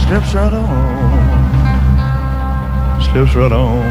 slips right on, slips right on.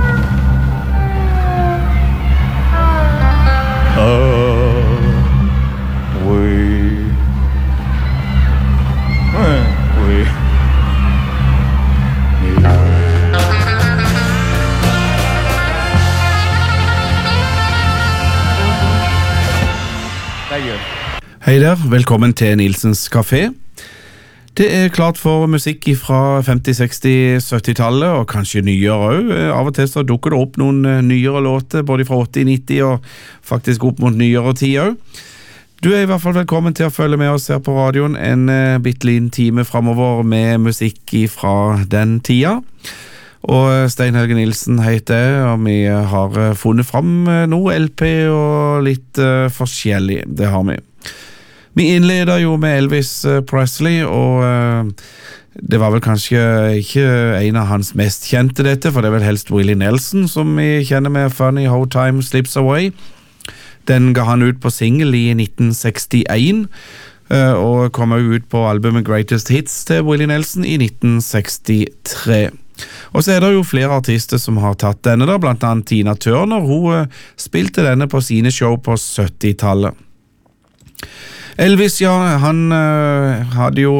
Hei der, velkommen til Nilsens Café. Det klart for musikk fra 50-, 60-, 70-tallet, og kanskje nyere også. Av og til så dukker det opp noen nyere låter, både fra 80-, 90- og faktisk opp mot nyere tid også. Du I hvert fall velkommen til å følge med oss her på radioen en bitteliten time fremover med musikk fra den tida. Og Stein Helge Nilsen heter jeg, og vi har funnet fram noe LP og litt forskjellig, det har vi. Vi innleder jo med Elvis Presley, og det var vel kanskje ikke en av hans mest kjente dette, for det vel helst Willie Nelson som vi kjenner med Funny How Time Slips Away. Den ga han ut på single I 1961, og kom også ut på albumet Greatest Hits til Willie Nelson I 1963. Og så det jo flere artister som har tatt denne da, blant annet Tina Turner. Hun spilte denne på sine show på 70-tallet. Elvis, ja, han hadde jo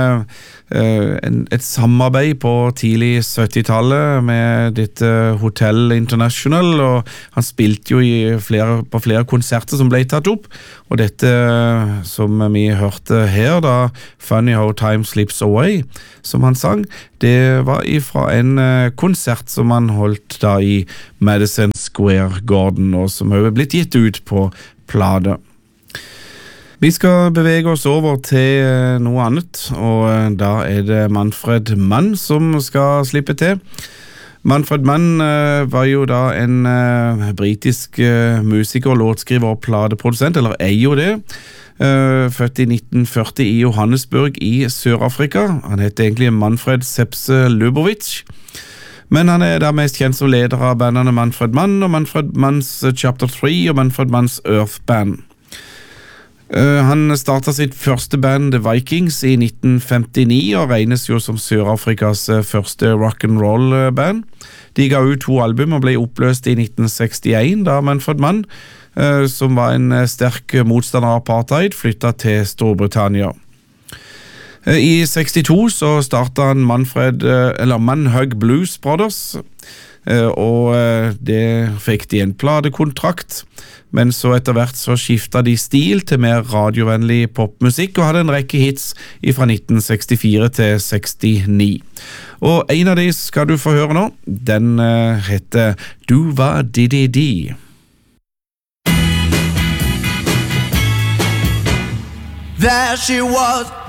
et samarbeid på tidlig 70-tallet med dette Hotel International, og han spilte jo på flere konserter som ble tatt opp, og dette som vi hørte her da, Funny How Time Slips Away, som han sang, det var fra en konsert som han holdt da I Madison Square Garden, og som har blitt gitt ut på plate. Vi skal bevege oss over til noe annet, og da det Manfred Mann som skal slippe til. Manfred Mann var jo da en britisk musiker, låtskriver og plateprodusent, eller jo det. Født I 1940 I Johannesburg I Sør-Afrika. Han heter egentlig Manfred Sepse Lubovic. Men han da mest kjent som leder av bandene Manfred Mann, og Manfred Manns Chapter 3 og Manfred Manns Earth Band. Han startet sitt første band The Vikings I 1959 og regnes jo som Sør-Afrikas første rock'n'roll band. De ga ut 2 album og ble oppløst I 1961 da Manfred Mann, som var en sterk motstander av apartheid, flyttet til Storbritannia. I 62 så startet han Manhug Blues Brothers, og det fikk de en pladekontrakt, men så etter hvert så skiftet de stil til mer radiovennlig popmusikk og hadde en rekke hits fra 1964 til 69. Og en av de skal du få høre nå, den heter Duva Didi Di. There she was